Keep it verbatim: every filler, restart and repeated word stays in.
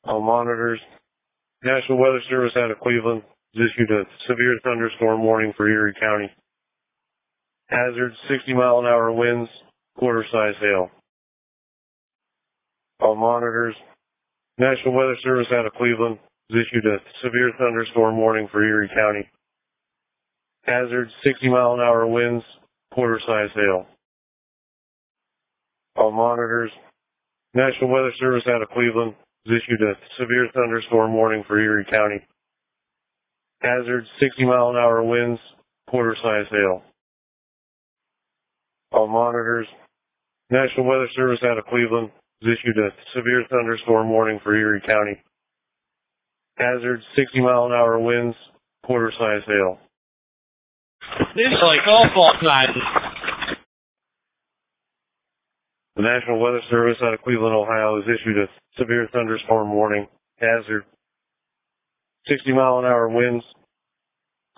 All monitors. National Weather Service out of Cleveland has issued a severe thunderstorm warning for Erie County. Hazard sixty mile an hour winds, quarter size hail. All monitors. National Weather Service out of Cleveland has issued a severe thunderstorm warning for Erie County. Hazard sixty mile an hour winds, quarter size hail. All monitors. National Weather Service out of Cleveland has issued a severe thunderstorm warning for Erie County. Hazard sixty mile an hour winds, quarter size hail. All monitors. National Weather Service out of Cleveland has issued a severe thunderstorm warning for Erie County. Hazard sixty mile an hour winds, quarter size hail. This is like awful time. The National Weather Service out of Cleveland, Ohio has issued a severe thunderstorm warning. Hazard sixty mile an hour winds,